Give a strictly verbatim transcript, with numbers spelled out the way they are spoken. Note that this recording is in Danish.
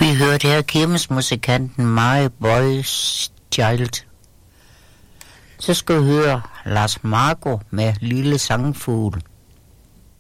Vi hørte her kirmesmusikanten Mary Boyce Child. Så skal vi høre Lars Marco med Lille Sangfugl.